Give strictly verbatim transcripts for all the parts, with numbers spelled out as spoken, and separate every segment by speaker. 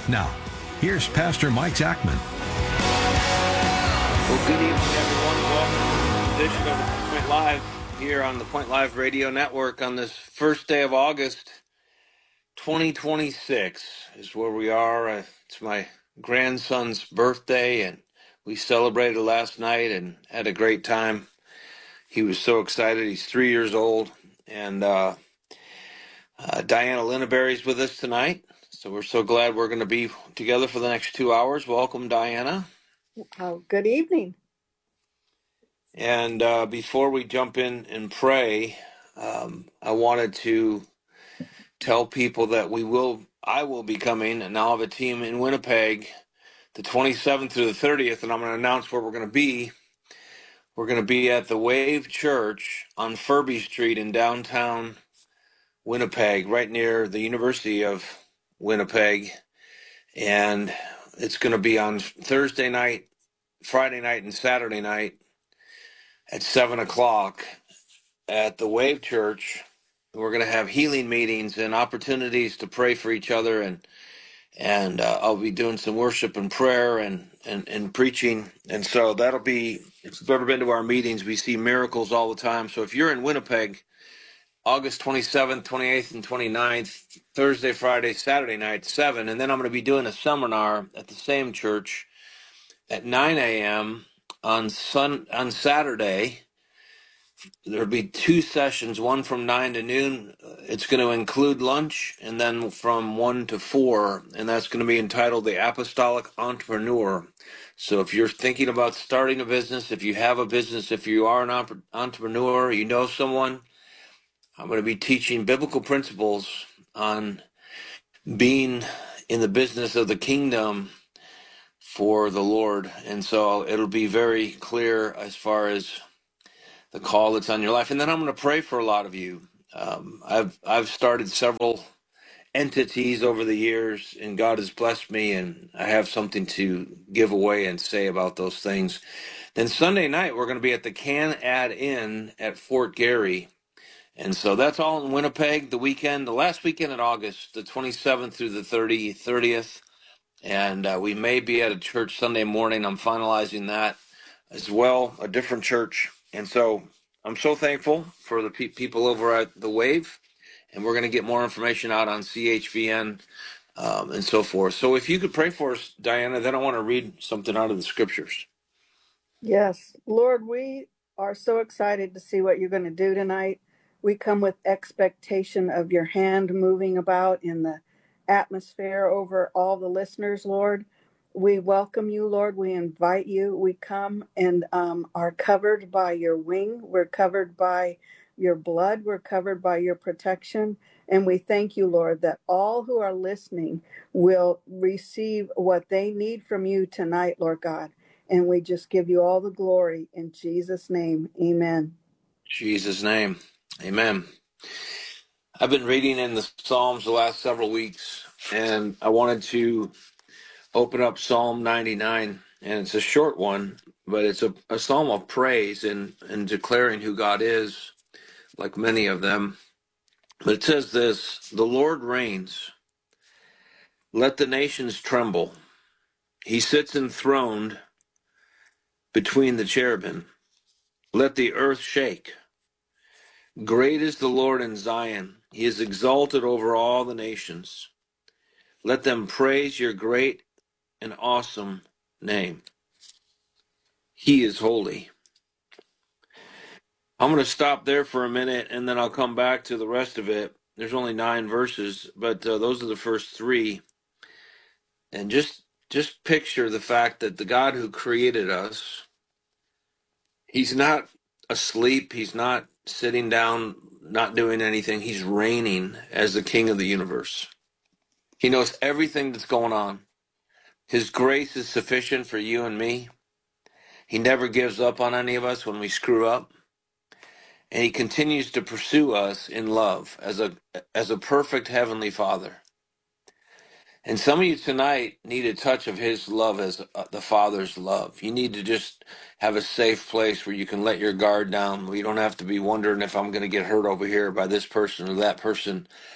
Speaker 1: Now, here's Pastor Mike Zachman.
Speaker 2: Well, good evening, everyone. Welcome to this edition of the Point Live here on the Point Live Radio Network on this first day of August, twenty twenty-six is where we are. Uh, it's my grandson's birthday, and we celebrated last night and had a great time. He was so excited. He's three years old, and uh, uh, Diana Linneberry's with us tonight. So we're so glad we're going to be together for the next two hours. Welcome, Diana.
Speaker 3: Oh, good evening.
Speaker 2: And uh, before we jump in and pray, um, I wanted to tell people that we will, I will be coming, and I'll have a team in Winnipeg the twenty-seventh through the thirtieth, and I'm going to announce where we're going to be. We're going to be at the Wave Church on Furby Street in downtown Winnipeg, right near the University of Winnipeg. And it's going to be on Thursday night, Friday night, and Saturday night at seven o'clock at the Wave Church. We're going to have healing meetings and opportunities to pray for each other, and and uh, I'll be doing some worship and prayer and, and, and preaching. And so that'll be, if you've ever been to our meetings, we see miracles all the time. So if you're in Winnipeg, August twenty-seventh, twenty-eighth, and twenty-ninth, Thursday, Friday, Saturday night, seven. And then I'm going to be doing a seminar at the same church at nine a.m. on sun on Saturday. There'll be two sessions, one from nine to noon. It's going to include lunch, and then from one to four, and that's going to be entitled The Apostolic Entrepreneur. So if you're thinking about starting a business, if you have a business, if you are an entrepreneur, you know someone, I'm going to be teaching biblical principles on being in the business of the kingdom for the Lord. And so it'll be very clear as far as the call that's on your life. And then I'm going to pray for a lot of you. Um, I've I've started several entities over the years, and God has blessed me, and I have something to give away and say about those things. Then Sunday night, we're going to be at the Can Add Inn at Fort Garry. And so that's all in Winnipeg, the weekend, the last weekend in August, the twenty-seventh through the thirtieth. And uh, we may be at a church Sunday morning. I'm finalizing that as well, a different church. And so I'm so thankful for the pe- people over at The Wave. And we're going to get more information out on C H V N um, and so forth. So if you could pray for us, Diana, then I want to read something out of the scriptures.
Speaker 3: Yes, Lord, we are so excited to see what you're going to do tonight. We come with expectation of your hand moving about in the atmosphere over all the listeners, Lord. We welcome you, Lord. We invite you. We come and um, are covered by your wing. We're covered by your blood. We're covered by your protection. And we thank you, Lord, that all who are listening will receive what they need from you tonight, Lord God. And we just give you all the glory in Jesus' name. Amen.
Speaker 2: Jesus' name. Amen. I've been reading in the Psalms the last several weeks, and I wanted to open up Psalm ninety-nine, and it's a short one, but it's a, a psalm of praise and, and declaring who God is, like many of them. But it says this: the Lord reigns, let the nations tremble. He sits enthroned between the cherubim. Let the earth shake. Great is the Lord in Zion. He is exalted over all the nations. Let them praise your great and awesome name. He is holy. I'm going to stop there for a minute, and then I'll come back to the rest of it. There's only nine verses, but uh, those are the first three. And just just picture the fact that the God who created us, he's not asleep. He's not sitting down, not doing anything. He's reigning as the king of the universe. He knows everything that's going on. His grace is sufficient for you and me. He never gives up on any of us when we screw up. And he continues to pursue us in love as a as a perfect heavenly Father. And some of you tonight need a touch of his love as uh, the Father's love. You need to just have a safe place where you can let your guard down, where you don't have to be wondering if I'm going to get hurt over here by this person or that person.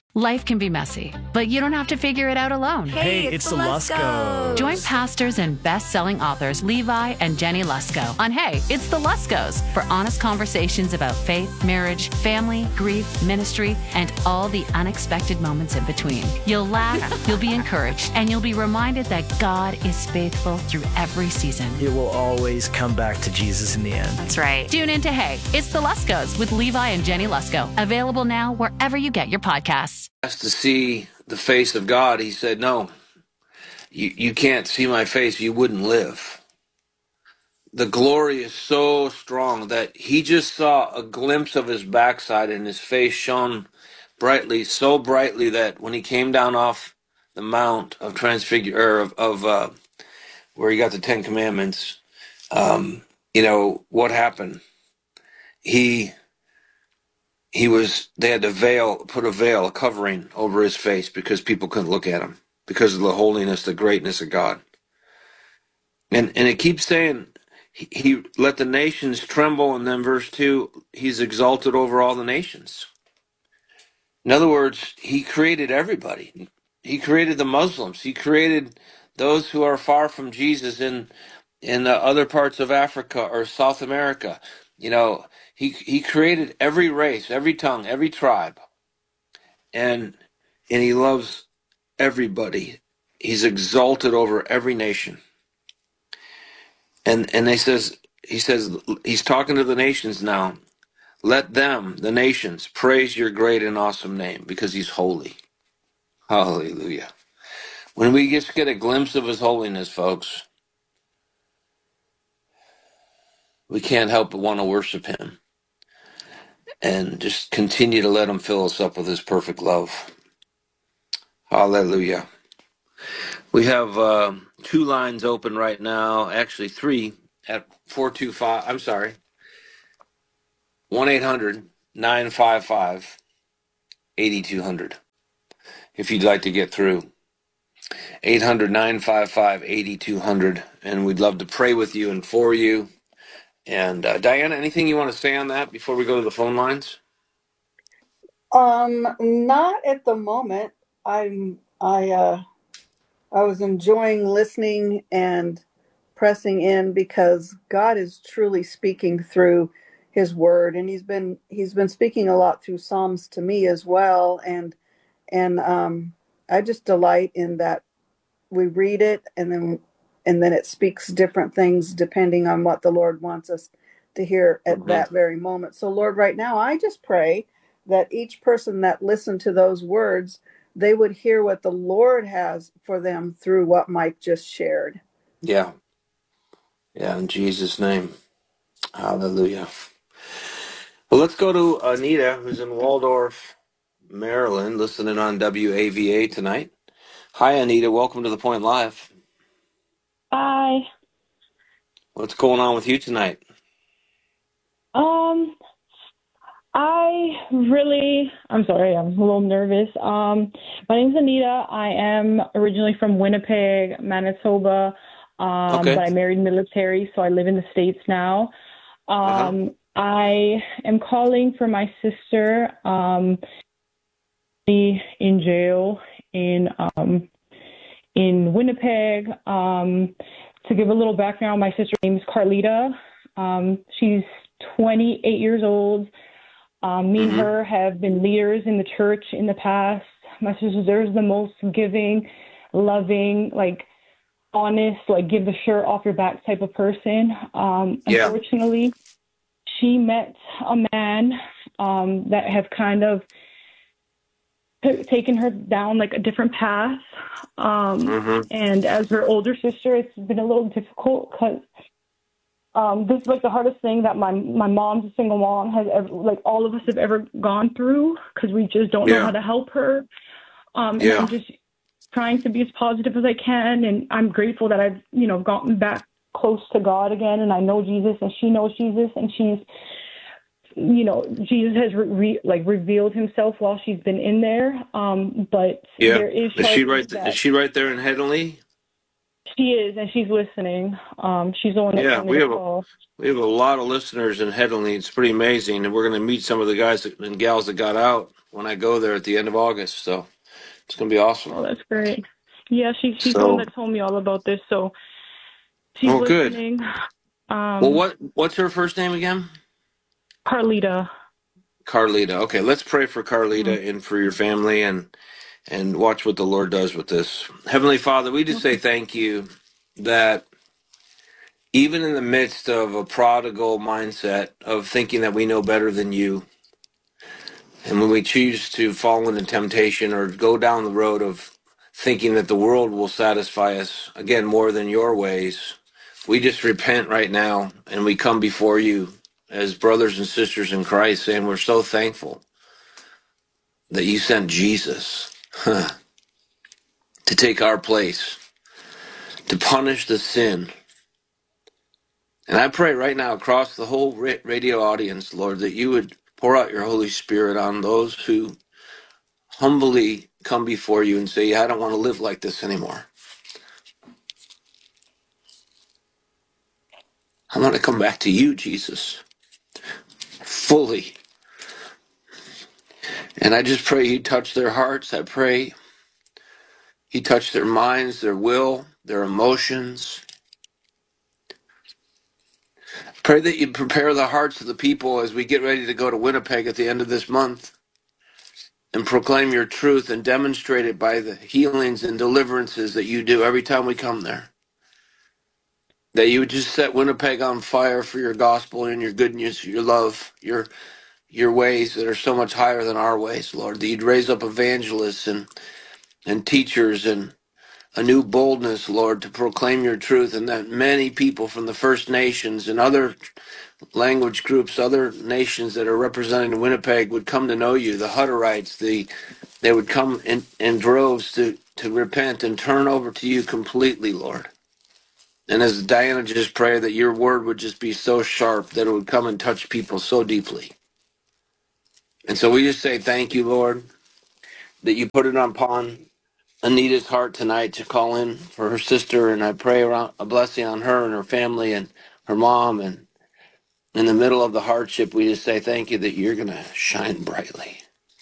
Speaker 4: Life can be messy, but you don't have to figure it out alone.
Speaker 5: Hey, it's, it's the Luskos.
Speaker 4: Join pastors and best-selling authors Levi and Jenny Lusko on Hey, It's the Luskos for honest conversations about faith, marriage, family, grief, ministry, and all the unexpected moments in between. You'll laugh, you'll be encouraged, and you'll be reminded that God is faithful through every season.
Speaker 5: It will always come back to Jesus in the end.
Speaker 4: That's right. Tune in to Hey, It's the Luskos with Levi and Jenny Lusko. Available now wherever you get your podcasts.
Speaker 2: Asked to see the face of God, he said, no, you, you can't see my face, you wouldn't live. The glory is so strong that he just saw a glimpse of his backside and his face shone brightly, so brightly that when he came down off the Mount of Transfigure, or of, of uh, where he got the Ten Commandments, um, you know, what happened? He... He was, they had to veil, put a veil, a covering over his face because people couldn't look at him because of the holiness, the greatness of God. And and it keeps saying, he, he let the nations tremble, and then verse two, he's exalted over all the nations. In other words, he created everybody. He created the Muslims. He created those who are far from Jesus in, in the other parts of Africa or South America. You know, he he created every race, every tongue, every tribe, and and he loves everybody. He's exalted over every nation. And and they says he says he's talking to the nations now. Let them, the nations, praise your great and awesome name because he's holy. Hallelujah. When we just get a glimpse of his holiness, folks, we can't help but want to worship him. And just continue to let him fill us up with his perfect love. Hallelujah. We have uh, two lines open right now, actually three, at four two five, I'm sorry, one eight hundred nine five five eight two zero zero if you'd like to get through. eight hundred nine five five eight two zero zero, and we'd love to pray with you and for you. And uh, Diana, anything you want to say on that before we go to the phone lines?
Speaker 3: Um, not at the moment. I'm I uh I was enjoying listening and pressing in because God is truly speaking through his word, and he's been he's been speaking a lot through Psalms to me as well, and and um I just delight in that we read it and then and then it speaks different things depending on what the Lord wants us to hear at mm-hmm. that very moment. So Lord, right now I just pray that each person that listened to those words, they would hear what the Lord has for them through what Mike just shared.
Speaker 2: Yeah. Yeah, in Jesus' name. Hallelujah. Well, let's go to Anita, who's in Waldorf, Maryland, listening on W A V A tonight. Hi, Anita. Welcome to The Point Live.
Speaker 6: Hi.
Speaker 2: What's going on with you tonight?
Speaker 6: Um, I really, I'm sorry, I'm a little nervous. Um, my name's Anita. I am originally from Winnipeg, Manitoba, um,
Speaker 2: okay.
Speaker 6: but I married military, so I live in the States now. Um, uh-huh. I am calling for my sister, um, in jail in, um, in Winnipeg. Um, to give a little background, my sister's name is Carlita. Um, she's twenty-eight years old. Um, me mm-hmm. and her have been leaders in the church in the past. My sister's the most giving, loving, like honest, like give the shirt off your back type of person. Um,
Speaker 2: yeah.
Speaker 6: Unfortunately, she met a man um, that have kind of t- taken her down like a different path. Um, mm-hmm. And as her older sister, it's been a little difficult because Um, this is like the hardest thing that my my mom's a single mom has ever, like all of us have ever gone through because we just don't
Speaker 2: yeah.
Speaker 6: know how to help her. Um, and
Speaker 2: yeah.
Speaker 6: I'm just trying to be as positive as I can. And I'm grateful that I've, you know, gotten back close to God again. And I know Jesus and she knows Jesus and she's, you know, Jesus has re- re- like revealed himself while she's been in there. Um, but
Speaker 2: yeah.
Speaker 6: there is,
Speaker 2: is she right?
Speaker 6: That,
Speaker 2: is she right there in Headingley?
Speaker 6: She is, and she's listening. Um, she's the one that
Speaker 2: Yeah,
Speaker 6: told me
Speaker 2: we
Speaker 6: to
Speaker 2: have a
Speaker 6: call.
Speaker 2: we have a lot of listeners in Headley. It's pretty amazing, and we're going to meet some of the guys that, and gals that got out when I go there at the end of August. So it's going to be awesome.
Speaker 6: Oh, that's great. Yeah, she she's the one
Speaker 2: So,
Speaker 6: that told me all about this, so she's
Speaker 2: oh, good.
Speaker 6: listening.
Speaker 2: Well,
Speaker 6: Um,
Speaker 2: what what's her first name again?
Speaker 6: Carlita.
Speaker 2: Carlita. Okay, let's pray for
Speaker 6: Mhm.
Speaker 2: Carlita and for your family, and and watch what the Lord does with this. Heavenly Father, we just say thank you that even in the midst of a prodigal mindset of thinking that we know better than you, and when we choose to fall into temptation or go down the road of thinking that the world will satisfy us, again, more than your ways, we just repent right now and we come before you as brothers and sisters in Christ, saying we're so thankful that you sent Jesus to take our place, to punish the sin. And I pray right now across the whole radio audience, Lord, that you would pour out your Holy Spirit on those who humbly come before you and say, I don't want to live like this anymore. I want to come back to you, Jesus, fully. And I just pray you touch their hearts. I pray you touch their minds, their will, their emotions. Pray that you prepare the hearts of the people as we get ready to go to Winnipeg at the end of this month and proclaim your truth and demonstrate it by the healings and deliverances that you do every time we come there. That you would just set Winnipeg on fire for your gospel and your goodness, your love, your your ways that are so much higher than our ways, Lord. That you'd raise up evangelists and, and teachers and a new boldness, Lord, to proclaim your truth, and that many people from the First Nations and other language groups, other nations that are represented in Winnipeg would come to know you, the Hutterites, the they would come in, in droves to, to repent and turn over to you completely, Lord. And as Diana just prayed, that your word would just be so sharp that it would come and touch people so deeply. And so we just say thank you, Lord, that you put it upon Anita's heart tonight to call in for her sister. And I pray around a blessing on her and her family and her mom. And in the middle of the hardship, we just say thank you that you're going to shine brightly.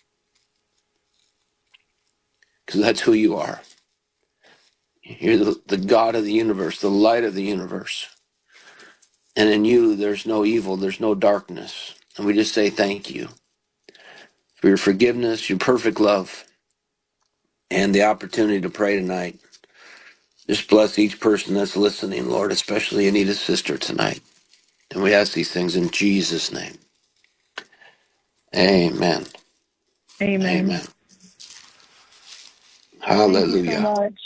Speaker 2: Because that's who you are. You're the, the God of the universe, the light of the universe. And in you, there's no evil, there's no darkness. And we just say thank you for your forgiveness, your perfect love, and the opportunity to pray tonight. Just bless each person that's listening, Lord, especially Anita's sister tonight. And we ask these things in Jesus' name. Amen.
Speaker 6: Amen.
Speaker 2: Amen.
Speaker 6: Thank you so
Speaker 2: Hallelujah.
Speaker 6: much.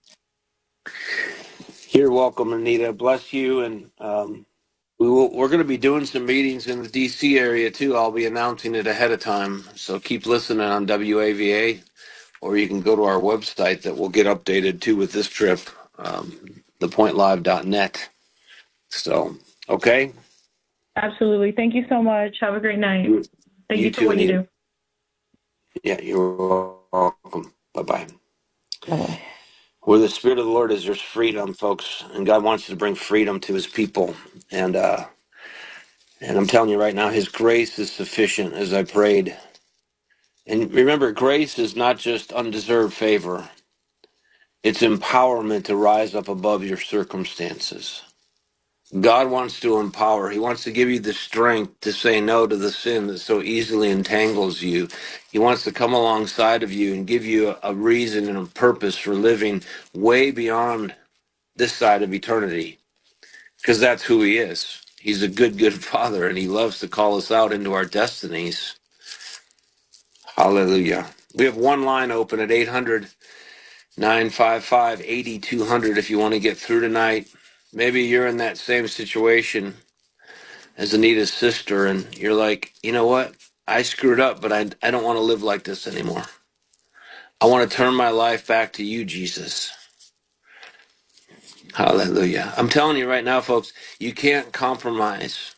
Speaker 2: You're welcome, Anita. Bless you. And um, we will, we're going to be doing some meetings in the D C area, too. I'll be announcing it ahead of time. So keep listening on W A V A, or you can go to our website that will get updated, too, with this trip, um, the point live dot net. So, okay.
Speaker 6: Absolutely. Thank you so much. Have a great night.
Speaker 2: You,
Speaker 6: Thank
Speaker 2: you
Speaker 6: you for
Speaker 2: too,
Speaker 6: what you
Speaker 2: Anita.
Speaker 6: do.
Speaker 2: Yeah, you're welcome. Bye-bye.
Speaker 7: Bye-bye.
Speaker 2: Where the Spirit of the Lord is, there's freedom, folks. And God wants to bring freedom to his people. And uh, and I'm telling you right now, his grace is sufficient, as I prayed. And remember, grace is not just undeserved favor. It's empowerment to rise up above your circumstances. God wants to empower. He wants to give you the strength to say no to the sin that so easily entangles you. He wants to come alongside of you and give you a, a reason and a purpose for living way beyond this side of eternity, because that's who he is. He's a good, good father, and he loves to call us out into our destinies. Hallelujah. We have one line open at eight hundred, nine five five, eight two zero zero if you want to get through tonight. Maybe you're in that same situation as Anita's sister, and you're like, you know what? I screwed up, but I, I don't want to live like this anymore. I want to turn my life back to you, Jesus. Hallelujah. I'm telling you right now, folks, you can't compromise.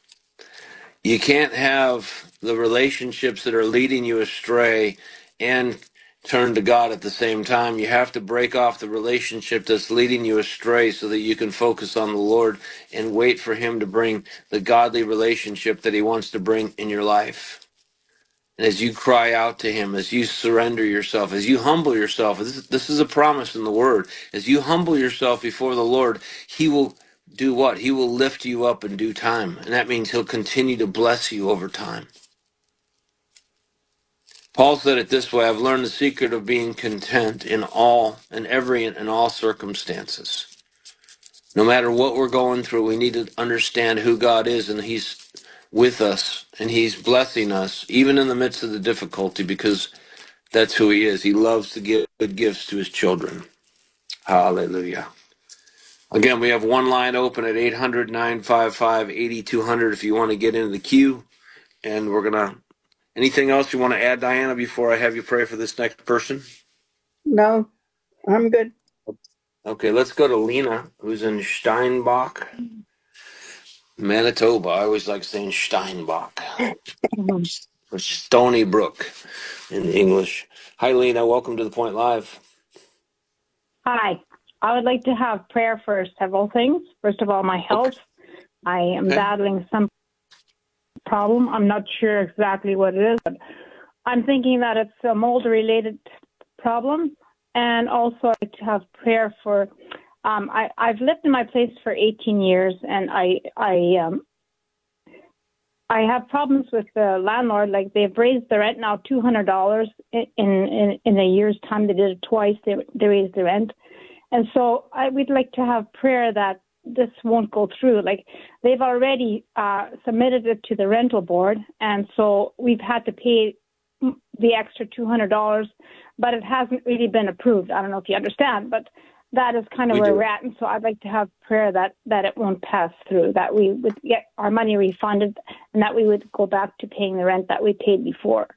Speaker 2: You can't have the relationships that are leading you astray and turn to God at the same time. You have to break off the relationship that's leading you astray so that you can focus on the Lord and wait for Him to bring the godly relationship that He wants to bring in your life. And as you cry out to Him, as you surrender yourself, as you humble yourself, this is, this is a promise in the Word. As you humble yourself before the Lord, He will do what? He will lift you up in due time. And that means He'll continue to bless you over time. Paul said it this way: I've learned the secret of being content in all, in every, in all circumstances. No matter what we're going through, we need to understand who God is, and He's with us, and He's blessing us, even in the midst of the difficulty, because that's who He is. He loves to give good gifts to His children. Hallelujah. Again, we have one line open at eight hundred, nine five five, eight two zero zero if you want to get into the queue. And we're going to, anything else you want to add, Diana, before I have you pray for this next person?
Speaker 3: No, I'm good.
Speaker 2: Okay, let's go to Lena, who's in Steinbach, Manitoba. I always like saying Steinbach. Or Stony Brook in English. Hi, Lena. Welcome to The Point Live.
Speaker 7: Hi. I would like to have prayer for several things. First of all, my health.
Speaker 2: Okay.
Speaker 7: I am
Speaker 2: Okay.
Speaker 7: battling some problem. I'm not sure exactly what it is, but I'm thinking that it's a mold-related problem. And also I'd like to have prayer for, um, I, I've lived in my place for eighteen years, and I, I, um, I have problems with the landlord. Like, they've raised the rent now two hundred dollars in, in, in a year's time. They did it twice. They, they raised the rent. And so I would like to have prayer that this won't go through. Like, they've already uh, submitted it to the rental board, and so we've had to pay the extra two hundred dollars, but it hasn't really been approved. I don't know if you understand, but that is kind of
Speaker 2: We
Speaker 7: where
Speaker 2: do.
Speaker 7: we're at. And so I'd like to have prayer that, that it won't pass through, that we would get our money refunded, and that we would go back to paying the rent that we paid before.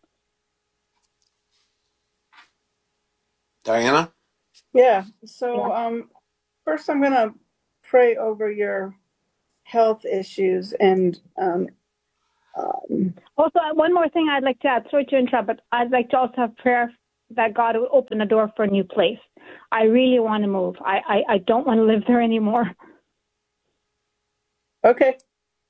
Speaker 2: Diana?
Speaker 3: Yeah. So,
Speaker 7: Yeah.
Speaker 3: um, first, I'm going to pray over your health issues and um, um,
Speaker 7: Also, one more thing I'd like to add, sorry to interrupt, but I'd like to also have prayer that God will open the door for a new place. I really want to move. I, I, I don't want to live there anymore.
Speaker 3: okay.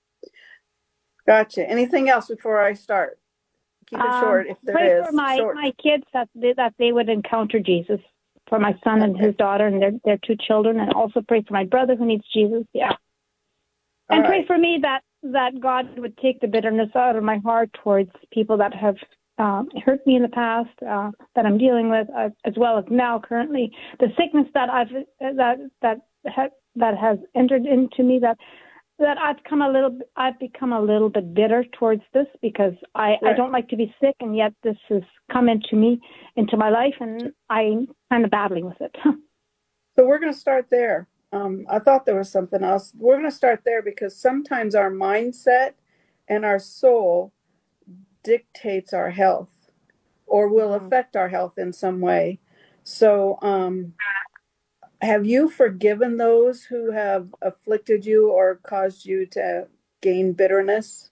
Speaker 3: Gotcha. Anything else before I start? Keep it
Speaker 7: Um,
Speaker 3: short if there
Speaker 7: pray
Speaker 3: is.
Speaker 7: for my,
Speaker 3: Short.
Speaker 7: my kids that they, that they would encounter Jesus, for my son and
Speaker 3: Okay.
Speaker 7: his daughter and their, their two children, and also pray for my brother who needs Jesus. Yeah. And
Speaker 3: All
Speaker 7: pray
Speaker 3: right.
Speaker 7: for me that, that God would take the bitterness out of my heart towards people that have um, hurt me in the past, uh, that I'm dealing with, uh, as well as now currently the sickness that I've that that ha- that has entered into me. That that I've come a little, I've become a little bit bitter towards this because I,
Speaker 3: Right.
Speaker 7: I don't like to be sick, and yet this has come into me, into my life, and I'm kind of battling with it.
Speaker 3: So we're going to start there. Um, I thought there was something else. We're going to start there because sometimes our mindset and our soul dictates our health or will
Speaker 7: Mhm.
Speaker 3: affect our health in some way. So, um, have you forgiven those who have afflicted you or caused you to gain bitterness?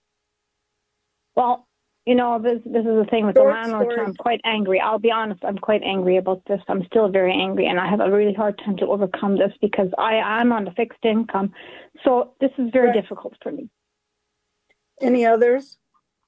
Speaker 7: Well, you know, this this is the thing with the
Speaker 3: Short
Speaker 7: landlord.
Speaker 3: story.
Speaker 7: I'm quite angry. I'll be honest. I'm quite angry about this. I'm still very angry, and I have a really hard time to overcome this because I I'm on a fixed income, so this is very
Speaker 3: Right.
Speaker 7: difficult for me.
Speaker 3: Any others?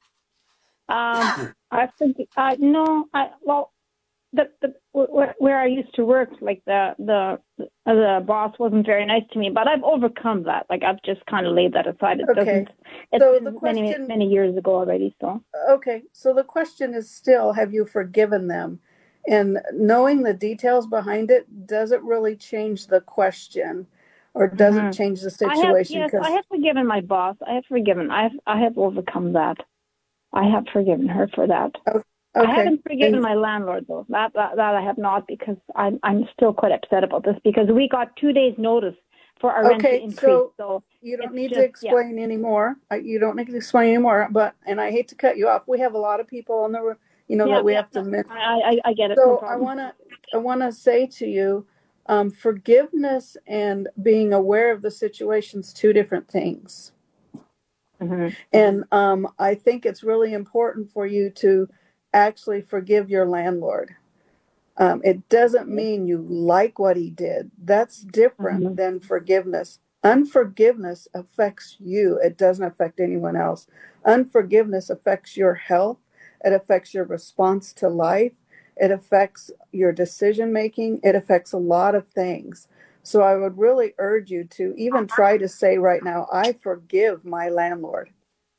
Speaker 7: Um, I think uh, no. I well, the the where, where I used to work, like the the the boss wasn't very nice to me, but I've overcome that. Like, I've just kind of laid that aside. It
Speaker 3: Okay.
Speaker 7: doesn't. It's
Speaker 3: So
Speaker 7: been
Speaker 3: the
Speaker 7: many
Speaker 3: question,
Speaker 7: many years ago already. So
Speaker 3: okay, so the question is still, have you forgiven them? And knowing the details behind it doesn't really change the question or doesn't
Speaker 7: hmm
Speaker 3: change the
Speaker 7: I have
Speaker 3: situation
Speaker 7: yes, I
Speaker 3: because,
Speaker 7: have forgiven my boss. I have forgiven. I have I have overcome that. I have forgiven her for that. I
Speaker 3: okay,
Speaker 7: haven't forgiven
Speaker 3: and
Speaker 7: my landlord though. That, that that I have not, because I'm I'm still quite upset about this because we got two days notice for our rent to
Speaker 3: okay,
Speaker 7: increase.
Speaker 3: so
Speaker 7: So
Speaker 3: you don't
Speaker 7: it's
Speaker 3: need to
Speaker 7: just yeah.
Speaker 3: explain anymore. I- You don't need to explain anymore, but, and I hate to cut you off. We have a lot of people on the, you know,
Speaker 7: Yeah,
Speaker 3: that we
Speaker 7: yeah,
Speaker 3: have to
Speaker 7: no,
Speaker 3: miss.
Speaker 7: I, I I get it. No
Speaker 3: So I
Speaker 7: problem.
Speaker 3: want to, I want to say to you, um, forgiveness and being aware of the situation's two different things.
Speaker 7: hmm
Speaker 3: And um, I think it's really important for you to actually forgive your landlord. Um, it doesn't mean you like what he did. That's different
Speaker 7: Mhm.
Speaker 3: than forgiveness. Unforgiveness affects you, it doesn't affect anyone else. Unforgiveness affects your health, it affects your response to life, it affects your decision making, it affects a lot of things. So I would really urge you to even try to say right now, I forgive my landlord.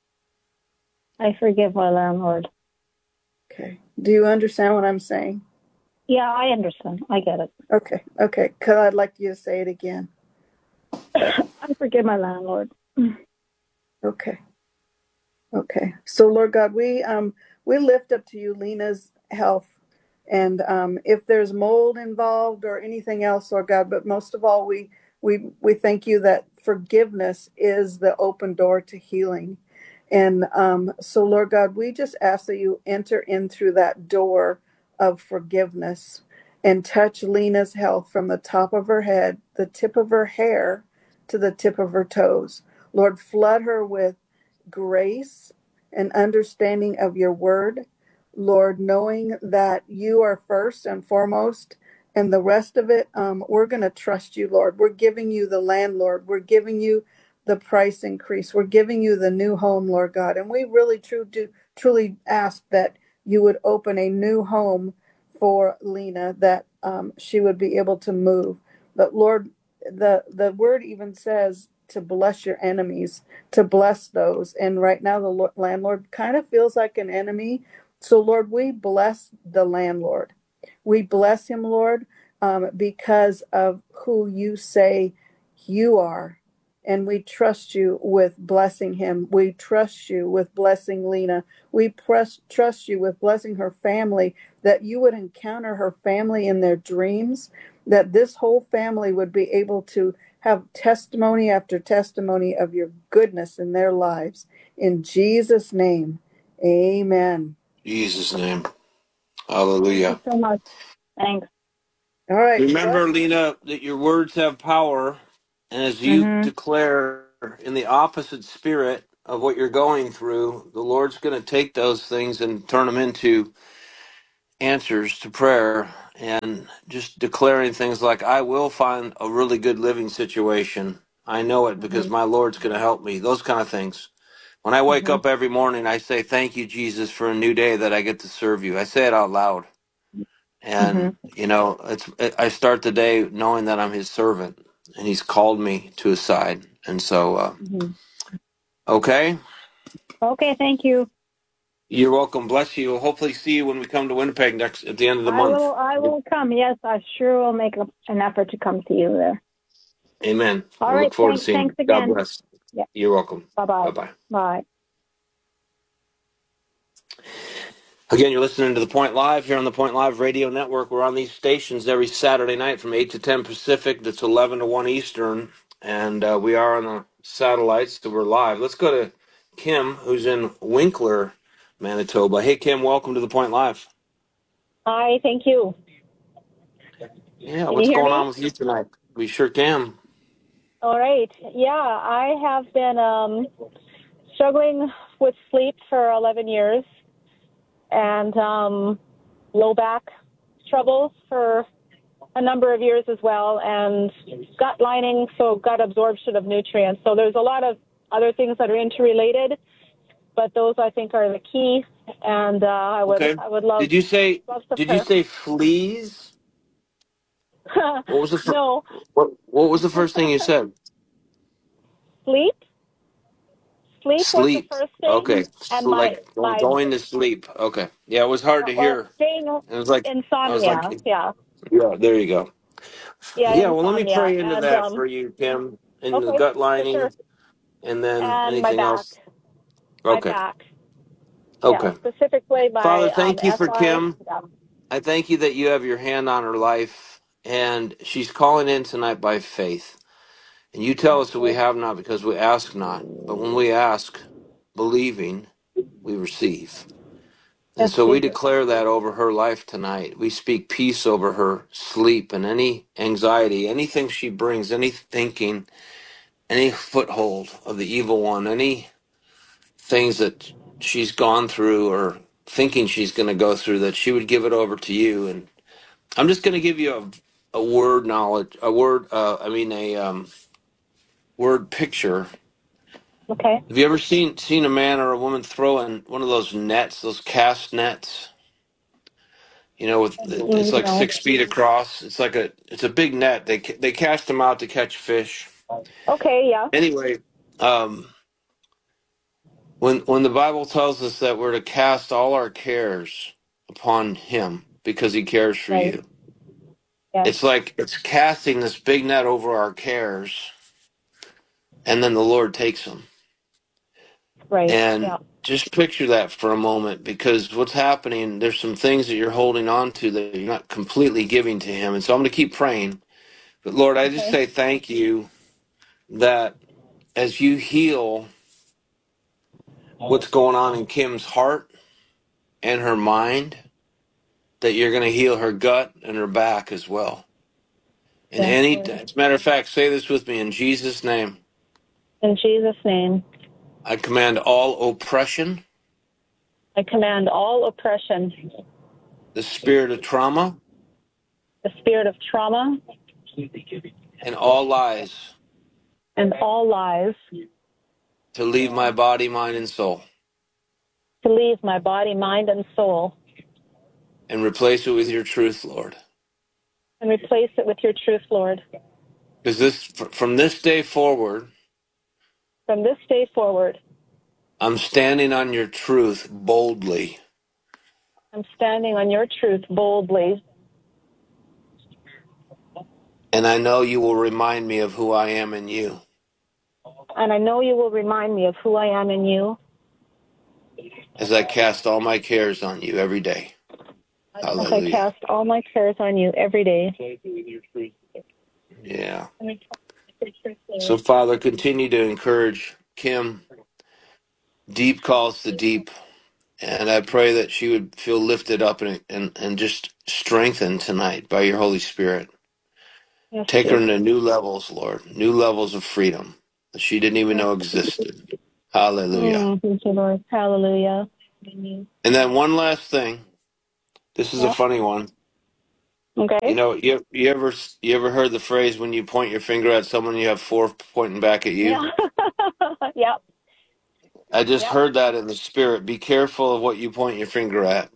Speaker 7: I forgive my landlord.
Speaker 3: Okay. Do you understand what I'm saying?
Speaker 7: Yeah, I understand. I get it.
Speaker 3: Okay. Okay. Because I'd like you to say it again.
Speaker 7: I forgive my landlord.
Speaker 3: Okay. Okay. So Lord God, we um we lift up to you Lena's health, and um if there's mold involved or anything else, Lord God, but most of all we we we thank you that forgiveness is the open door to healing. And um so Lord God, we just ask that you enter in through that door of forgiveness and touch Lena's health from the top of her head, the tip of her hair to the tip of her toes. Lord, flood her with grace and understanding of your word, Lord, knowing that you are first and foremost, and the rest of it, um, we're going to trust you, Lord. We're giving you the landlord. We're giving you the price increase. We're giving you the new home, Lord God. And we really true, do, truly ask that you would open a new home for Lena, that um, she would be able to move. But Lord, the, the word even says to bless your enemies, to bless those. And right now, the lo- landlord kind of feels like an enemy. So, Lord, we bless the landlord. We bless him, Lord, um, because of who you say you are. And we trust you with blessing him. We trust you with blessing Lena. We press, trust you with blessing her family, that you would encounter her family in their dreams, that this whole family would be able to have testimony after testimony of your goodness in their lives. In Jesus' name, amen.
Speaker 2: Jesus' name.
Speaker 7: Thank you
Speaker 2: Hallelujah.
Speaker 7: so much. Thanks.
Speaker 3: All right.
Speaker 2: Remember,
Speaker 3: Well,
Speaker 2: Lena, that your words have power. And as you
Speaker 7: Mhm.
Speaker 2: declare in the opposite spirit of what you're going through, the Lord's going to take those things and turn them into answers to prayer. And just declaring things like, I will find a really good living situation. I know it because
Speaker 7: Mhm.
Speaker 2: my Lord's going to help me. Those kind of things. When I wake
Speaker 7: Mhm.
Speaker 2: up every morning, I say, thank you, Jesus, for a new day that I get to serve you. I say it out loud. And,
Speaker 7: Mhm.
Speaker 2: you know, it's, I start the day knowing that I'm his servant and he's called me to his side. And so, uh,
Speaker 7: Mhm.
Speaker 2: okay.
Speaker 7: Okay. Thank you.
Speaker 2: You're welcome. Bless you. We'll hopefully see you when we come to Winnipeg next at the end of the
Speaker 7: I
Speaker 2: month.
Speaker 7: will. I will come. Yes, I sure will make a, an effort to come see you there.
Speaker 2: Amen.
Speaker 7: All
Speaker 2: We'll
Speaker 7: right.
Speaker 2: look forward to
Speaker 7: Thanks.
Speaker 2: seeing you.
Speaker 7: Thanks
Speaker 2: God
Speaker 7: again.
Speaker 2: bless.
Speaker 7: Yeah.
Speaker 2: You're welcome.
Speaker 7: Bye-bye.
Speaker 2: Bye-bye.
Speaker 7: Bye.
Speaker 2: Again, you're listening to The Point Live here on the Point Live Radio Network. We're on these stations every Saturday night from eight to ten Pacific. That's eleven to one Eastern. And uh, we are on the satellites, so we're live. Let's go to Kim, who's in Winkler, Manitoba. Hey, Kim, welcome to The Point Live.
Speaker 7: Hi. Thank you.
Speaker 2: Yeah,
Speaker 7: Can you
Speaker 2: what's
Speaker 7: hear
Speaker 2: going
Speaker 7: me?
Speaker 2: on with you tonight? We sure can.
Speaker 7: All right. Yeah, I have been um, struggling with sleep for eleven years and um, low back troubles for a number of years as well, and gut lining, so gut absorption of nutrients. So there's a lot of other things that are interrelated, but those I think are the key. And uh, I would
Speaker 2: Okay.
Speaker 7: I would love
Speaker 2: Did you say?
Speaker 7: love to
Speaker 2: Did you
Speaker 7: prayer.
Speaker 2: say fleas? What was the fir-
Speaker 7: No,
Speaker 2: what? What was the first thing you said?
Speaker 7: sleep. Sleep was the
Speaker 2: Sleep.
Speaker 7: first thing,
Speaker 2: Okay.
Speaker 7: and
Speaker 2: So
Speaker 7: my
Speaker 2: like going
Speaker 7: my
Speaker 2: going to sleep. Okay. Yeah, it was hard to
Speaker 7: well,
Speaker 2: hear.
Speaker 7: staying
Speaker 2: It was like I was like,
Speaker 7: insomnia. Yeah,
Speaker 2: yeah, there you go.
Speaker 7: yeah,
Speaker 2: Yeah. Well, let me
Speaker 7: insomnia,
Speaker 2: pray into
Speaker 7: and
Speaker 2: that
Speaker 7: um,
Speaker 2: for you, Kim, and the
Speaker 7: okay,
Speaker 2: gut
Speaker 7: for sure.
Speaker 2: lining, and then
Speaker 7: And my
Speaker 2: anything
Speaker 7: back,
Speaker 2: else.
Speaker 7: my
Speaker 2: Okay.
Speaker 7: back. Yeah,
Speaker 2: Okay.
Speaker 7: specifically
Speaker 2: Father,
Speaker 7: my um,
Speaker 2: thank you for
Speaker 7: S I.
Speaker 2: Kim.
Speaker 7: Yeah.
Speaker 2: I thank you that you have your hand on her life, and she's calling in tonight by faith. And you tell us that we
Speaker 7: Okay.
Speaker 2: have not because we ask not. But when we ask, believing, we receive. And
Speaker 7: Yes,
Speaker 2: so we
Speaker 7: Jesus.
Speaker 2: declare that over her life tonight. We speak peace over her sleep and any anxiety, anything she brings, any thinking, any foothold of the evil one, any things that she's gone through or thinking she's going to go through, that she would give it over to you. And I'm just going to give you a, a word knowledge, a word, uh, I mean, a um, word picture.
Speaker 7: Okay.
Speaker 2: Have you ever seen seen a man or a woman throw in one of those nets, those cast nets? You know, with it's
Speaker 7: Mm,
Speaker 2: like
Speaker 7: no.
Speaker 2: six feet across. It's like a it's a big net. They ca- they cast them out to catch fish.
Speaker 7: Okay, yeah.
Speaker 2: Anyway, um, when when the Bible tells us that we're to cast all our cares upon Him because He cares for
Speaker 7: Right.
Speaker 2: you,
Speaker 7: Yes.
Speaker 2: it's like it's casting this big net over our cares, and then the Lord takes them.
Speaker 7: Right.
Speaker 2: And
Speaker 7: Yeah.
Speaker 2: just picture that for a moment, because what's happening, there's some things that you're holding on to that you're not completely giving to Him. And so I'm going to keep praying. But Lord, I just
Speaker 7: Okay.
Speaker 2: say thank you that as you heal what's going on in Kim's heart and her mind, that you're going to heal her gut and her back as well. And
Speaker 7: Yes,
Speaker 2: any,
Speaker 7: Lord.
Speaker 2: as a matter of fact, say this with me in Jesus' name.
Speaker 7: In Jesus' name,
Speaker 2: I command all oppression,
Speaker 7: I command all oppression,
Speaker 2: the spirit of trauma,
Speaker 7: the spirit of trauma,
Speaker 2: and all lies
Speaker 7: and all lies
Speaker 2: to leave my body, mind, and soul,
Speaker 7: to leave my body, mind, and soul,
Speaker 2: and replace it with your truth, Lord.
Speaker 7: and replace it with your truth, Lord.
Speaker 2: Because this, from this day forward,
Speaker 7: From this day forward,
Speaker 2: I'm standing on your truth boldly.
Speaker 7: I'm standing on your truth boldly,
Speaker 2: And I know you will remind me of who I am in you.
Speaker 7: and I know you will remind me of who I am in you
Speaker 2: As I cast all my cares on you every day.
Speaker 7: as I
Speaker 2: Hallelujah.
Speaker 7: cast all my cares on you every day.
Speaker 2: Yeah. So, Father, continue to encourage Kim. Deep calls to deep. And I pray that she would feel lifted up and, and, and just strengthened tonight by your Holy Spirit.
Speaker 7: Yes,
Speaker 2: Take her
Speaker 7: Jesus.
Speaker 2: into new levels, Lord. New levels of freedom that she didn't even
Speaker 7: Yes.
Speaker 2: know existed. Hallelujah.
Speaker 7: Mm, thank you, Lord. Hallelujah.
Speaker 2: And then one last thing. This is a
Speaker 7: Yeah.
Speaker 2: funny one. You
Speaker 7: Okay.
Speaker 2: know, you you ever you ever heard the phrase when you point your finger at someone, you have four pointing back at you?
Speaker 7: Yeah. Yep.
Speaker 2: I just
Speaker 7: Yep.
Speaker 2: heard that in the spirit. Be careful of what you point your finger at.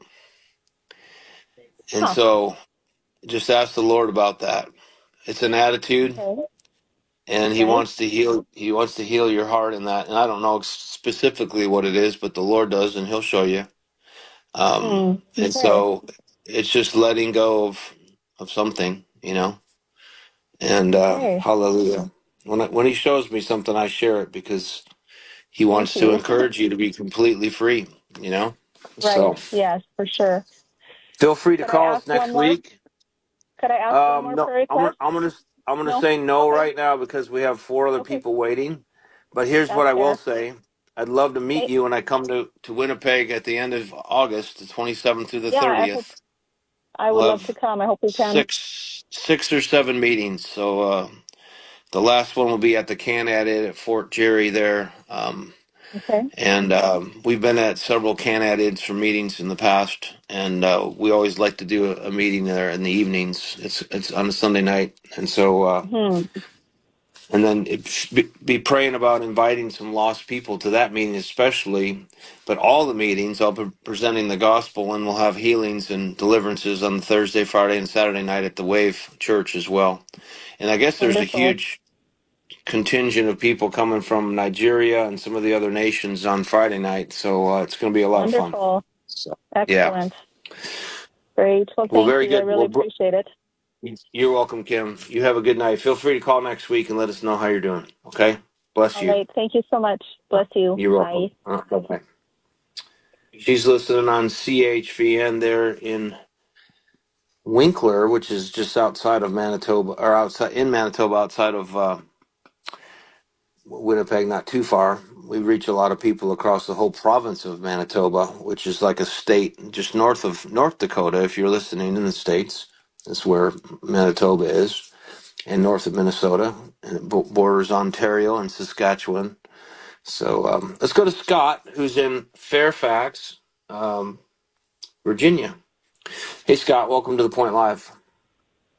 Speaker 2: And
Speaker 7: Huh.
Speaker 2: so just ask the Lord about that. It's an attitude,
Speaker 7: Okay.
Speaker 2: and he
Speaker 7: Right.
Speaker 2: wants to heal he wants to heal your heart in that. And I don't know specifically what it is, but the Lord does, and he'll show you. Um
Speaker 7: Mm.
Speaker 2: and
Speaker 7: Okay.
Speaker 2: so it's just letting go of of something, you know. And uh
Speaker 7: Okay.
Speaker 2: hallelujah. When I, when he shows me something, I share it because he
Speaker 7: Thank
Speaker 2: wants to
Speaker 7: you.
Speaker 2: encourage you to be completely free, you know.
Speaker 7: Right.
Speaker 2: So
Speaker 7: Yes, for sure.
Speaker 2: feel free to
Speaker 7: Could I
Speaker 2: call
Speaker 7: ask
Speaker 2: us
Speaker 7: one
Speaker 2: next
Speaker 7: more?
Speaker 2: week.
Speaker 7: Could I ask one
Speaker 2: Um,
Speaker 7: more
Speaker 2: no,
Speaker 7: prayer
Speaker 2: I'm gonna,
Speaker 7: request?
Speaker 2: I'm gonna, I'm gonna
Speaker 7: No.
Speaker 2: say no
Speaker 7: Okay.
Speaker 2: right now because we have four other
Speaker 7: Okay.
Speaker 2: people waiting. But here's what
Speaker 7: That's
Speaker 2: I will
Speaker 7: fair.
Speaker 2: say: I'd love to meet
Speaker 7: Okay.
Speaker 2: you when I come to to Winnipeg at the end of August, the twenty-seventh through the
Speaker 7: Yeah, I hope
Speaker 2: thirtieth.
Speaker 7: I would
Speaker 2: We'll
Speaker 7: love to
Speaker 2: have
Speaker 7: come. I hope we can.
Speaker 2: six, six or seven meetings. So uh, the last one will be at the Canad Inn at Fort Jerry there. Um,
Speaker 7: Okay.
Speaker 2: and um, we've been at several Canad Inns for meetings in the past, and uh, we always like to do a, a meeting there in the evenings. It's it's on a Sunday night, and so. Uh,
Speaker 7: Hmm.
Speaker 2: And then it, be, be praying about inviting some lost people to that meeting, especially. But all the meetings, I'll be presenting the gospel, and we'll have healings and deliverances on Thursday, Friday, and Saturday night at the Wave Church as well. And I guess there's a
Speaker 7: Wonderful.
Speaker 2: huge contingent of people coming from Nigeria and some of the other nations on Friday night, so uh, it's going to be a lot of fun.
Speaker 7: Wonderful.
Speaker 2: So, yeah.
Speaker 7: Excellent. Great. Well,
Speaker 2: Well,
Speaker 7: thank
Speaker 2: very
Speaker 7: you. I
Speaker 2: good.
Speaker 7: really
Speaker 2: Well, Bro-
Speaker 7: appreciate it.
Speaker 2: you're welcome, Kim. You have a good night. Feel free to call next week and let us know how you're doing. Okay? Bless
Speaker 7: All
Speaker 2: you.
Speaker 7: right. Thank you so much. Bless you.
Speaker 2: You're
Speaker 7: Bye.
Speaker 2: welcome. Uh, bye-bye. She's listening on C H V N there in Winkler, which is just outside of Manitoba, or outside in Manitoba, outside of uh, Winnipeg, not too far. We reach a lot of people across the whole province of Manitoba, which is like a state just north of North Dakota. If you're listening in the States, that's where Manitoba is, and north of Minnesota, and it bo- borders Ontario and Saskatchewan. So um, let's go to Scott, who's in Fairfax, um, Virginia. Hey, Scott, welcome to the Point Live.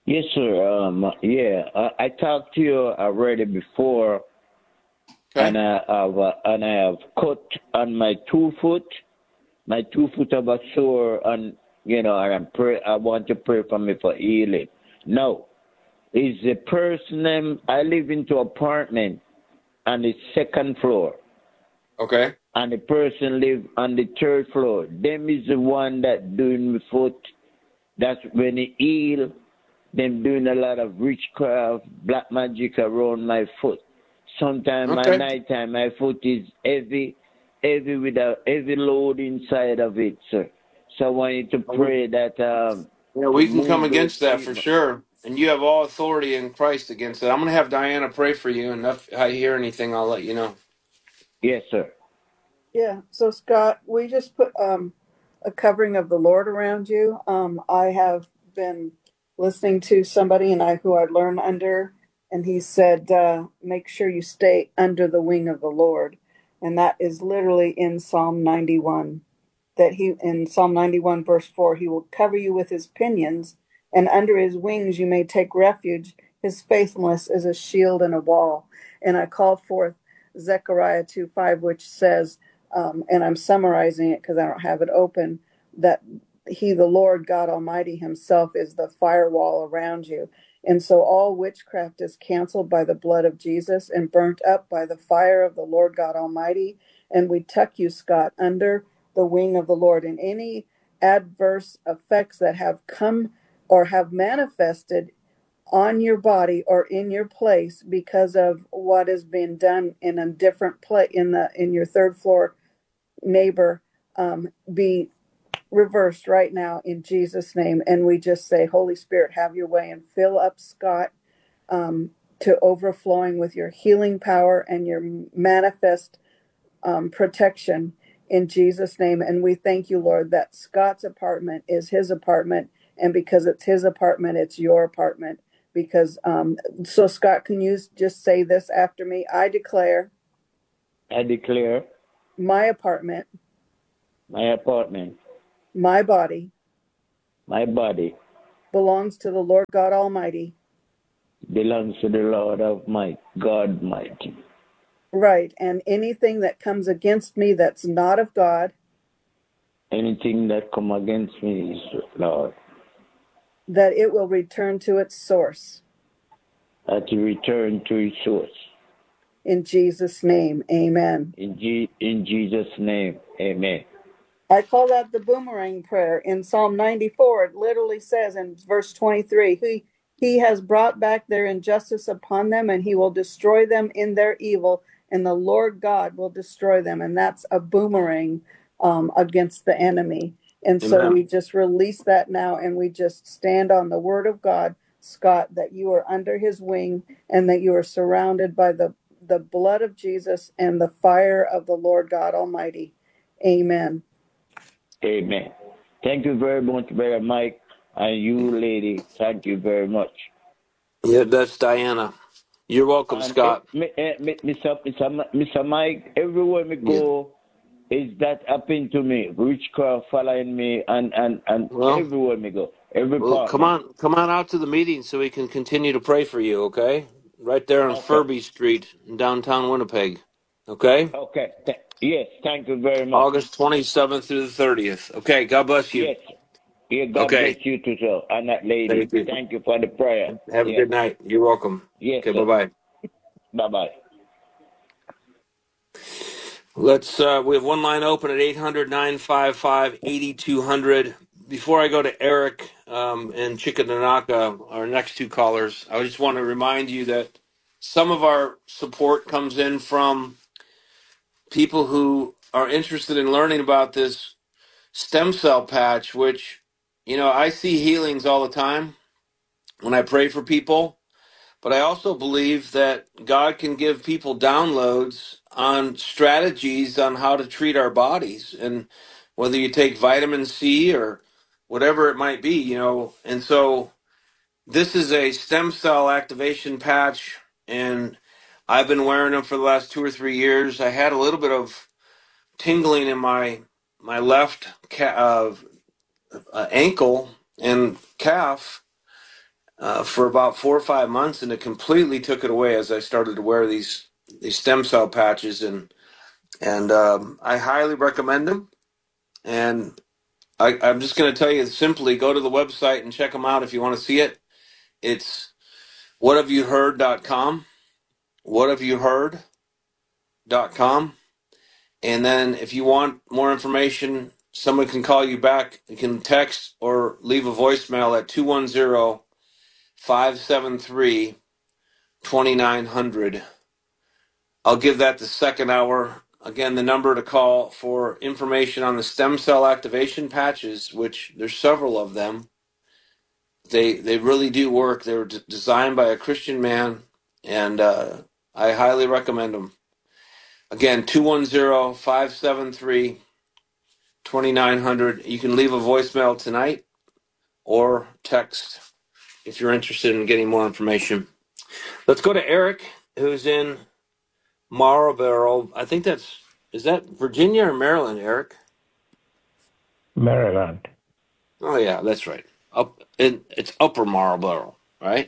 Speaker 8: Yes, sir. Um, yeah, I, I talked to you already before,
Speaker 2: Okay.
Speaker 8: and I have uh, and I have cut on my two foot. My two foot have a sore, and you know, and I'm pray. I want to pray for me for healing. No, is the person name? I live into apartment on the second floor,
Speaker 2: Okay.
Speaker 8: and the person live on the third floor. Them is the one that doing my foot. That's when he heal. Them doing a lot of witchcraft, black magic around my foot. Sometimes my
Speaker 2: Okay.
Speaker 8: nighttime, my foot is heavy, heavy with a heavy load inside of it, sir. So I want you to pray that um,
Speaker 2: Yeah,
Speaker 8: to
Speaker 2: we can come
Speaker 8: move those
Speaker 2: against that for
Speaker 8: demons.
Speaker 2: sure. And you have all authority in Christ against it. I'm going to have Diana pray for you, and if I hear anything, I'll let you know.
Speaker 8: Yes, sir.
Speaker 3: Yeah. So Scott, we just put um, a covering of the Lord around you. Um, I have been listening to somebody and I who I learn under, and he said, uh, make sure you stay under the wing of the Lord. And that is literally in Psalm ninety-one. That he in Psalm ninety-one verse four, he will cover you with his pinions, and under his wings you may take refuge. His faithfulness is a shield and a wall. And I call forth Zechariah two five, which says, um, and I'm summarizing it because I don't have it open, that he, the Lord God Almighty himself, is the firewall around you. And so all witchcraft is canceled by the blood of Jesus and burnt up by the fire of the Lord God Almighty. And we tuck you, Scott, under the wing of the Lord. And any adverse effects that have come or have manifested on your body or in your place because of what has been done in a different place in the in your third floor neighbor, um, be reversed right now in Jesus' name. And we just say, Holy Spirit, have your way and fill up Scott, um, to overflowing with your healing power and your manifest um, protection in Jesus' name. And we thank you, Lord, that Scott's apartment is his apartment. And because it's his apartment, it's your apartment. Because, um, so Scott, can you just say this after me? I declare
Speaker 8: I declare
Speaker 3: my apartment,
Speaker 8: my apartment,
Speaker 3: my body
Speaker 8: my body
Speaker 3: belongs to the Lord God Almighty.
Speaker 8: belongs to the Lord of my God mighty.
Speaker 3: Right. And anything that comes against me that's not of God,
Speaker 8: Anything that come against me is Lord,
Speaker 3: that it will return to its source.
Speaker 8: that you return to its source.
Speaker 3: In Jesus' name, amen.
Speaker 8: In, G- in Jesus' name, amen.
Speaker 3: I call that the boomerang prayer. In Psalm ninety-four, it literally says in verse twenty-three, he, he has brought back their injustice upon them, and he will destroy them in their evil, and the Lord God will destroy them. And that's a boomerang um, against the enemy. And so
Speaker 2: Amen.
Speaker 3: we just release that now, and we just stand on the word of God, Scott, that you are under his wing and that you are surrounded by the, the blood of Jesus and the fire of the Lord God Almighty. Amen.
Speaker 8: Amen. Thank you very much, Brother Mike, and you, lady. Thank you very much.
Speaker 2: Yeah, that's Diana. You're welcome,
Speaker 8: And eh,
Speaker 2: Scott.
Speaker 8: mi- eh, mi- Mister Mister Mi- Mister Mike, everywhere we
Speaker 2: Yeah.
Speaker 8: go, is that happening to me? Witchcraft following me, and, and, and
Speaker 2: Well,
Speaker 8: everywhere we go, every
Speaker 2: well, come
Speaker 8: apartment.
Speaker 2: on, come on out to the meeting so we can continue to pray for you. Okay, right there on
Speaker 8: Okay.
Speaker 2: Furby Street in downtown Winnipeg. Okay,
Speaker 8: Okay. Th- yes. Thank you very much.
Speaker 2: August twenty-seventh through the thirtieth. Okay, God bless you.
Speaker 8: Yes. Yeah. God bless
Speaker 2: Okay,
Speaker 8: you too, sir, and that lady.
Speaker 2: thank you.
Speaker 8: Thank you for the prayer.
Speaker 2: Have a
Speaker 8: Yeah.
Speaker 2: good night. You're welcome.
Speaker 8: Yes,
Speaker 2: Okay, bye
Speaker 8: sir.
Speaker 2: bye.
Speaker 8: Bye bye.
Speaker 2: Let's. Uh, we have one line open at eight hundred nine five five eight two hundred. Before I go to Eric um, and Chickadanaka, our next two callers, I just want to remind you that some of our support comes in from people who are interested in learning about this stem cell patch, which, you know, I see healings all the time when I pray for people. But I also believe that God can give people downloads on strategies on how to treat our bodies, and whether you take vitamin C or whatever it might be, you know. And so this is a stem cell activation patch, and I've been wearing them for the last two or three years. I had a little bit of tingling in my my left ca- uh, uh, ankle and calf uh, for about four or five months, and it completely took it away as I started to wear these these stem cell patches, and and um, I highly recommend them. And I, I'm just going to tell you simply, go to the website and check them out if you want to see it. It's what have you heard dot com, what have you heard dot com. And then if you want more information, someone can call you back. You can text or leave a voicemail at two one zero, five seven three, two nine zero zero. I'll give that the second hour. Again, the number to call for information on the stem cell activation patches, which there's several of them. They they really do work. They were d- designed by a Christian man, and uh, I highly recommend them. Again, two one zero, five seven three, two nine zero zero. You can leave a voicemail tonight or text if you're interested in getting more information. Let's go to Eric, who's in Marlboro. I think that's, is that Virginia or Maryland, Eric?
Speaker 9: Maryland.
Speaker 2: Oh, yeah, that's right. Up in, it's Upper Marlboro, right?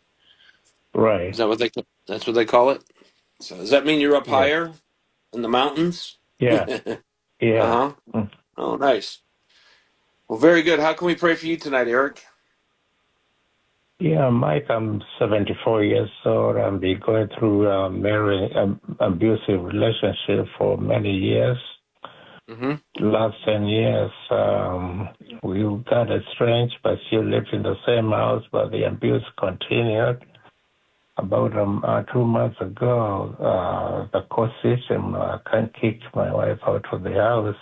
Speaker 9: Right.
Speaker 2: Is that what they, that's what they call it? So does that mean you're up
Speaker 9: Yeah.
Speaker 2: higher in the mountains?
Speaker 9: Yeah. Yeah.
Speaker 2: Uh-huh.
Speaker 9: Mm.
Speaker 2: Oh, nice. Well, very good. How can we pray for you tonight, Eric?
Speaker 9: Yeah, Mike, I'm seventy-four years old. I've been going through a marriage, um, abusive relationship for many years.
Speaker 2: Mm-hmm.
Speaker 9: The last ten years, um, we got estranged, but still lived in the same house, but the abuse continued. About um, uh, two months ago, uh, the court system uh, can kick my wife out of the house.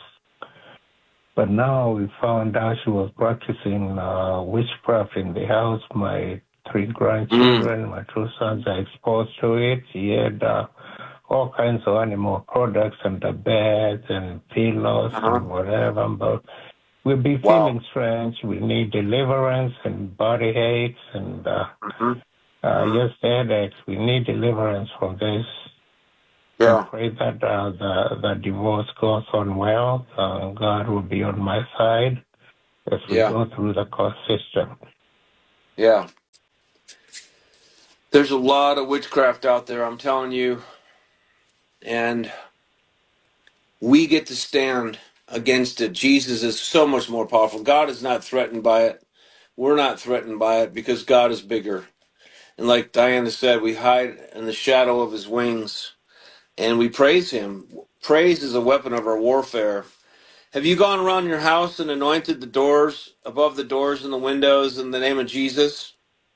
Speaker 9: But now we found out she was practicing uh, witchcraft in the house. My three grandchildren, mm. my two sons are exposed to it. He had uh, all kinds of animal products under beds and pillows uh-huh. and whatever. But we've been wow. feeling strange. We need deliverance and body aches and uh, mm-hmm. uh, just headaches. We need deliverance from this.
Speaker 2: Yeah.
Speaker 9: I pray that uh, the, the divorce goes on well. Uh, God will be on my side as we
Speaker 2: yeah.
Speaker 9: go through the court system.
Speaker 2: Yeah. There's a lot of witchcraft out there, I'm telling you. And we get to stand against it. Jesus is so much more powerful. God is not threatened by it. We're not threatened by it because God is bigger. And like Diana said, we hide in the shadow of his wings. And we praise him. Praise is a weapon of our warfare. Have you gone around your house and anointed the doors, above the doors and the windows in the name of Jesus?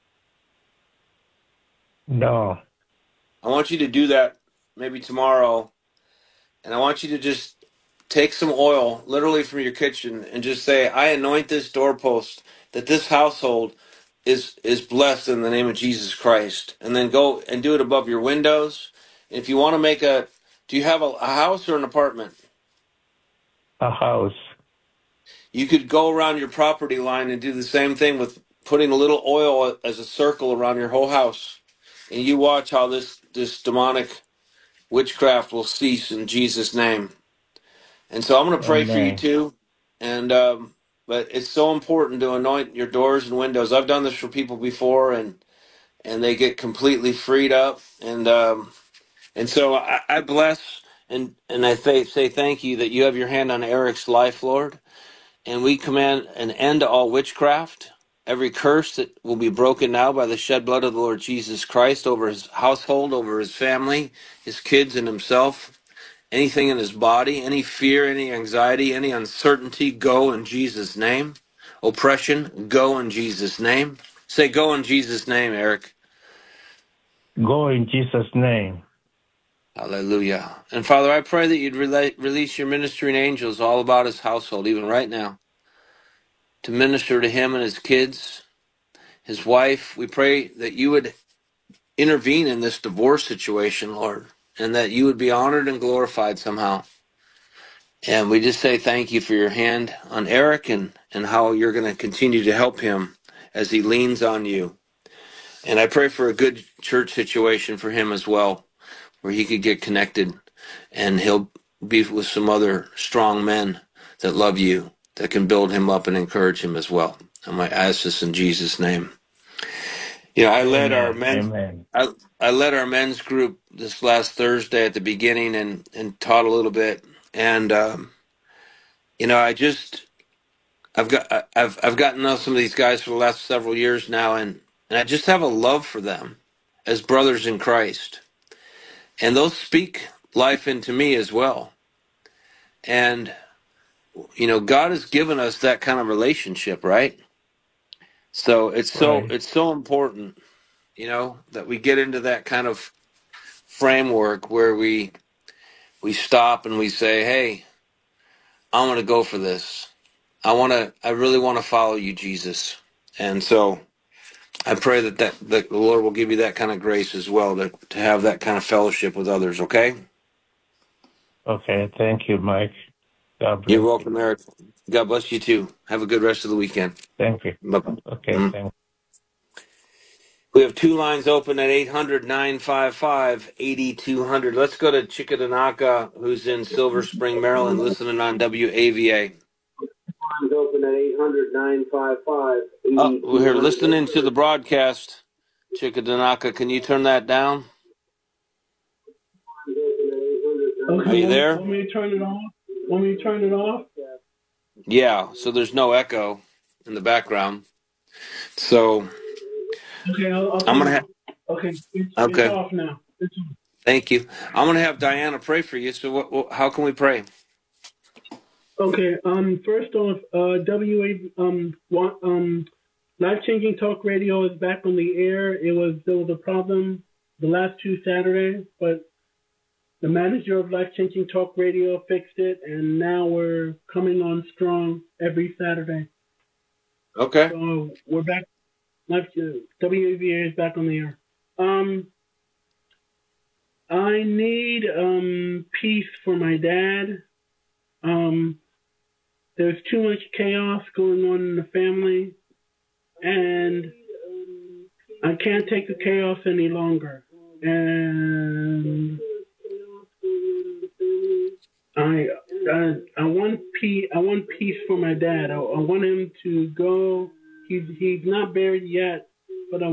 Speaker 9: No.
Speaker 2: I want you to do that maybe tomorrow. And I want you to just take some oil, literally from your kitchen, and just say, I anoint this doorpost, that this household is, is blessed in the name of Jesus Christ. And then go and do it above your windows. If you want to make a, do you have a, a house or an apartment?
Speaker 9: A house.
Speaker 2: You could go around your property line and do the same thing with putting a little oil as a circle around your whole house. And you watch how this, this demonic witchcraft will cease in Jesus' name. And so I'm going to pray
Speaker 9: Amen.
Speaker 2: for you too. And, um, but it's so important to anoint your doors and windows. I've done this for people before, and, and they get completely freed up. And, um, And so I, I bless and, and I th- say thank you that you have your hand on Eric's life, Lord. And we command an end to all witchcraft, every curse that will be broken now by the shed blood of the Lord Jesus Christ over his household, over his family, his kids, and himself. Anything in his body, any fear, any anxiety, any uncertainty, go in Jesus' name. Oppression, go in Jesus' name. Say, go in Jesus' name, Eric.
Speaker 9: Go in Jesus' name.
Speaker 2: Hallelujah. And Father, I pray that you'd rela- release your ministering angels all about his household, even right now, to minister to him and his kids, his wife. We pray that you would intervene in this divorce situation, Lord, and that you would be honored and glorified somehow. And we just say thank you for your hand on Eric and, and how you're going to continue to help him as he leans on you. And I pray for a good church situation for him as well, where he could get connected and he'll be with some other strong men that love you, that can build him up and encourage him as well. And I ask this in Jesus' name. You know, I led our
Speaker 9: Amen.
Speaker 2: men's
Speaker 9: Amen.
Speaker 2: I, I led our men's group this last Thursday at the beginning and, and taught a little bit. And um, you know, I just I've got I- I've I've gotten to know some of these guys for the last several years now, and, and I just have a love for them as brothers in Christ. And they'll speak life into me as well. And you know, God has given us that kind of relationship, right? So it's so
Speaker 9: Right.
Speaker 2: it's so important, you know, that we get into that kind of framework where we we stop and we say, "Hey, I want to go for this. I want to. I really want to follow you, Jesus." And so I pray that, that that the Lord will give you that kind of grace as well to to have that kind of fellowship with others. Okay.
Speaker 9: Okay. Thank you, Mike. God
Speaker 2: You're
Speaker 9: bless you.
Speaker 2: welcome, Eric. God bless you too. Have a good rest of the weekend.
Speaker 9: Thank you.
Speaker 2: Bye bye.
Speaker 9: Okay. Thank
Speaker 2: We have two lines open at eight hundred, nine five five, eight two hundred. Let's go to Chickadanaka, who's in Silver Spring, Maryland, listening on W A V A. Lines open at eight hundred, nine five five, eight two hundred. Oh, we're here listening to the broadcast. Chickadanaka, can you turn that down?
Speaker 10: Okay,
Speaker 2: Are you there?
Speaker 10: Want me to turn it off? Want me to turn it off?
Speaker 2: Yeah, so there's no echo in the background. So
Speaker 10: Okay, I'll, I'll
Speaker 2: I'm
Speaker 10: turn
Speaker 2: going
Speaker 10: it
Speaker 2: to
Speaker 10: off. Okay, it's,
Speaker 2: have,
Speaker 10: it's
Speaker 2: okay.
Speaker 10: off now. It's off.
Speaker 2: Thank you. I'm going to have Diana pray for you. So what, what, how can we pray?
Speaker 10: Okay, um, first off, uh, W A, um, wa- um, Life Changing Talk Radio is back on the air. It was, there was a problem the last two Saturdays, but the manager of Life Changing Talk Radio fixed it, and now we're coming on strong every Saturday.
Speaker 2: Okay.
Speaker 10: So we're back. Life, W A V A is back on the air. Um, I need um peace for my dad. Um, there's too much chaos going on in the family, and I can't take the chaos any longer. And I, I, I want peace. I want peace for my dad. I, I want him to go. He's he's not buried yet,